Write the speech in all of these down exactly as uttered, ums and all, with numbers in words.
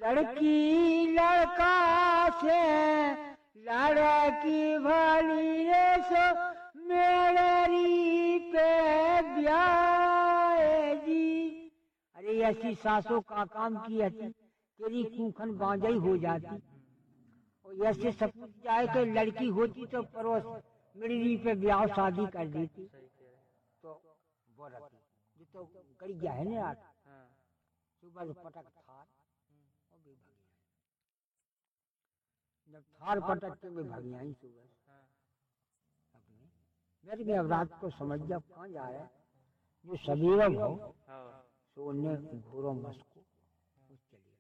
लड़की लड़का से लड़की भली रे सो मेरी पे ब्याह जी। अरे ऐसी सासों का काम की थी तेरी खूखन बांझई हो जाती। और ऐसे सब कुछ जाए कि लड़की होती तो पड़ोस मेरी पे ब्याह शादी कर देती तो वो रहती। ये तो कड़ी गया है ना यार। सुबह पटक थार और भी भागी जब थार पटक के भी भागी आई सुबह अपने मेरे में अब रात को समझ जब कहाँ जा रहा है जो सवेरा हो सो उन्हें घोरों मस्को चलिए।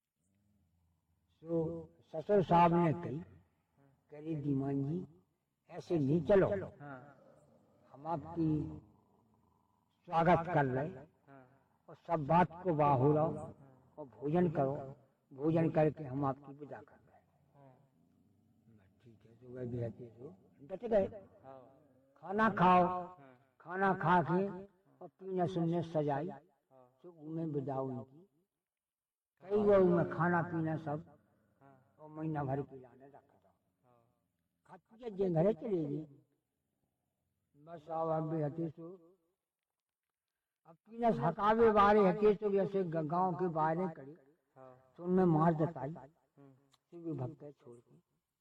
सो ससुर साहब ने कही करी दीमान जी ऐसे नहीं चलो हम आपकी स्वागत कर रहे और सब बात को बाहु रहो और भोजन करो। भोजन करके हम आपकी विदा कर रहे हैं। ठीक है तो वह भी डट गए। खाना खाओ खाना खा के और पीने सुनने सजाई तो उन्हें विदा उनकी कई गो में खाना पीना सब और महीना भर पिलाने रखा था खाती जे घरे चले गई। बस अब भी हती सो अब पीनस हकावे बारे हती तो जैसे गांव के बारे करे तो उनमें मार जताई भी भक्त छोड़ के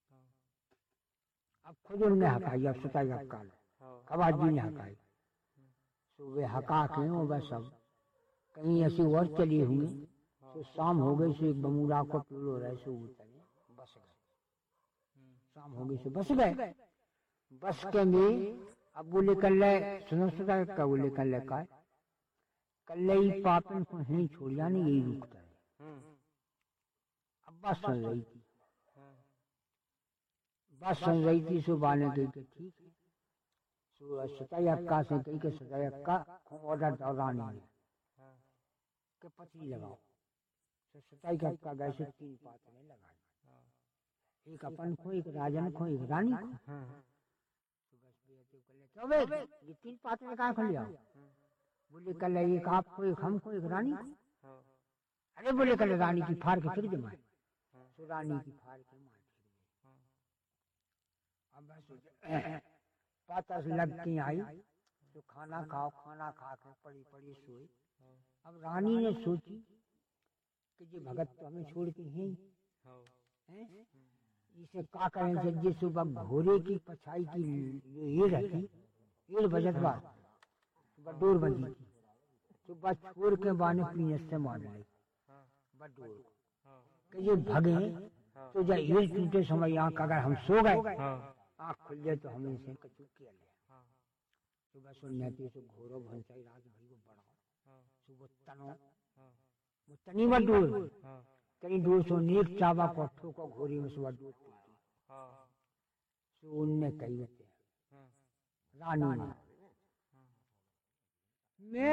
अब खुद उनने हकाई। अब सताई अब काल कबाद जी ने हकाई सुबह हका के वो बस अब कहीं ऐसी और चली हुई तो शाम हो गई सो एक बमूला को पीड़ो रहे सो उतरे बस गए। शाम हो गई सो बस गए। बस के में अब बोले कल सुनो सुना का बोले कल का कल ही पापन को नहीं छोड़िया नहीं यही रुकता है। अब बस सुन रही थी बस सुन रही थी सो बाने गई के ठीक है सो सताई अक्का से कही के सताई अक्का ऑर्डर दौरानी है के पतली लगाओ तो सताई का अक्का गए से तीन पातने लगाई एक अपन को एक राजन को एक रानी को तो बस ये तीन पातने कहाँ खोल लिया बोले कल एक आपको एक हमको एक रानी को। अरे बोले कल रानी की फाड़ के फिर जमाए तो रानी की फाड़ के मार अब बस पाता से लग के आई तो खाना खाओ खाना खा के पड़ी पड़ी सोई। अब रानी ने सोची कि ये भगत तो हमें छोड़ के ही इसे का करें जब सुबह घोड़े की पछाई की ये रहती ये बजट बात बडोर बंदी थी तो बस छोड़ के बाने पीने से मार ली बडोर कि ये भगे तो जब ये टूटे समय आँख अगर हम सो गए आँख खुल जाए तो हमें इसे कचू किया ले तो बस सुनने पे तो घोरो भंसाई रात भाई को बढ़ाओ तो वो तनो वो तनी बडोर कहीं दो सौ नेक चावा पट्टों को घोरी में सुबह दूध पीती तो उनने कही रानी ने